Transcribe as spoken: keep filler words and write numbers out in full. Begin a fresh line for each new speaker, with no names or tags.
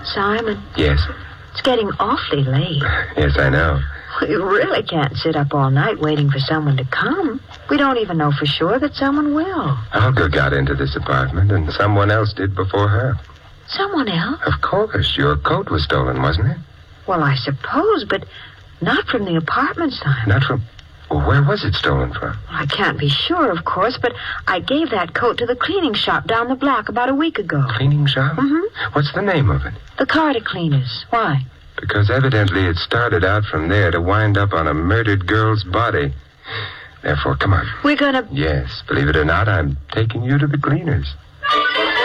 Simon.
Yes?
It's getting awfully late.
Yes, I know.
We really can't sit up all night waiting for someone to come. We don't even know for sure that someone will.
Olga got into this apartment, and someone else did before her.
Someone else?
Of course. Your coat was stolen, wasn't it?
Well, I suppose, but not from the apartment, Simon.
Not from... Well, where was it stolen from?
Well, I can't be sure, of course, but I gave that coat to the cleaning shop down the block about a week ago.
Cleaning shop?
Mm-hmm.
What's the name of it?
The Carter Cleaners. Why?
Because evidently it started out from there to wind up on a murdered girl's body. Therefore, come on.
We're gonna...
Yes, believe it or not, I'm taking you to the cleaners.